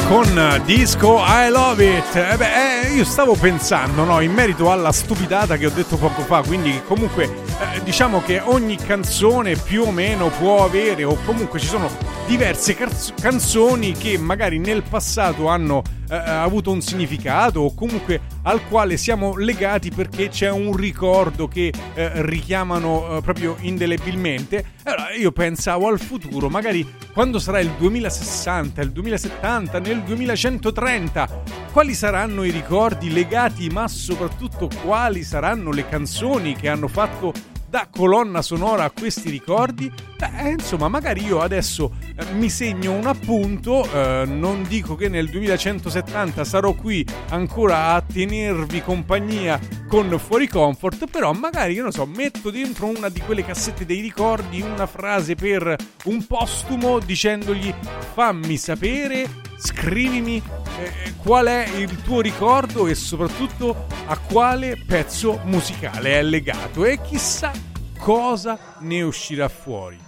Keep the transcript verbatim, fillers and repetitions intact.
con Disco I Love It. Eh beh, eh, io stavo pensando, no, in merito alla stupidata che ho detto poco fa, quindi comunque eh, diciamo che ogni canzone più o meno può avere, o comunque ci sono diverse car- canzoni che magari nel passato hanno eh, avuto un significato, o comunque al quale siamo legati perché c'è un ricordo che eh, richiamano eh, proprio indelebilmente. Allora io pensavo al futuro, magari quando sarà il duemilasessanta, il duemilasettanta, nel duemilacentotrenta, quali saranno i ricordi legati, ma soprattutto quali saranno le canzoni che hanno fatto da colonna sonora a questi ricordi? Beh, insomma, magari io adesso eh, mi segno un appunto, eh, non dico che nel duemilacentosettanta sarò qui ancora a tenervi compagnia con Fuori Comfort, però magari, io non so, metto dentro una di quelle cassette dei ricordi una frase per un postumo dicendogli: fammi sapere, scrivimi eh, qual è il tuo ricordo e soprattutto a quale pezzo musicale è legato, e chissà cosa ne uscirà fuori.